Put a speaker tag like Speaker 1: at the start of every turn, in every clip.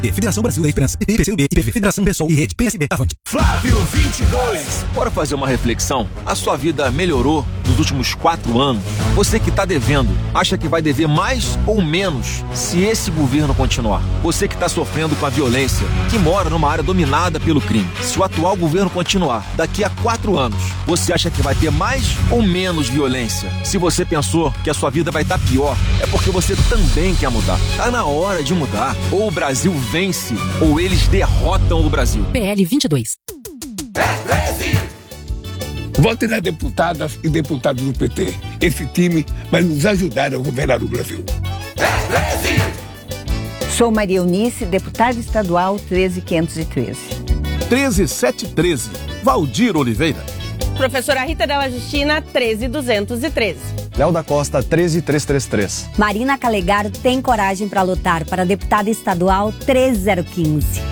Speaker 1: Federação Brasil da Esperança, PT, PCdoB, IPV, Federação PSOL e Rede PSB. Avante.
Speaker 2: Flávio 22. Bora fazer uma reflexão? A sua vida melhorou nos últimos 4 anos? Você que está devendo, acha que vai dever mais ou menos se esse governo continuar? Você que está sofrendo com a violência, que mora numa área dominada pelo crime, se o atual governo continuar, daqui a 4 anos, você acha que vai ter mais ou menos violência? Se você pensou que a sua vida vai estar pior, é porque você também quer mudar. Tá na hora de mudar. Ou o Brasil vence, ou eles derrotam o Brasil.
Speaker 3: PL 22.
Speaker 4: Votem nas deputadas e deputados do PT. Esse time vai nos ajudar a governar o Brasil.
Speaker 5: Sou Maria Eunice, deputada estadual 13513.
Speaker 6: 13713, Valdir Oliveira.
Speaker 7: Professora Rita Della Justina, 13213.
Speaker 8: Léo da Costa, 13333.
Speaker 9: Marina Calegaro tem coragem para lutar para deputada estadual 13015.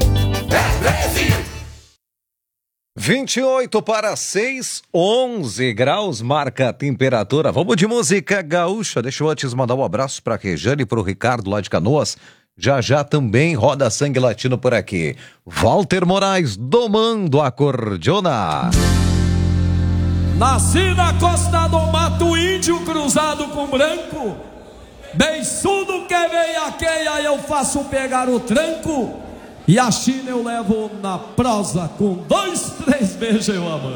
Speaker 10: 28 para 6, 11 graus, marca a temperatura. Vamos de música gaúcha. Deixa eu antes mandar um abraço para a Rejane e para o Ricardo lá de Canoas. Já também roda sangue latino por aqui. Walter Moraes, domando a cordiona.
Speaker 11: Nasci na costa do mato índio cruzado com branco, beiçudo que veiaqueia eu faço pegar o tranco, e a China eu levo na prosa com 2, 3 beijos eu amo.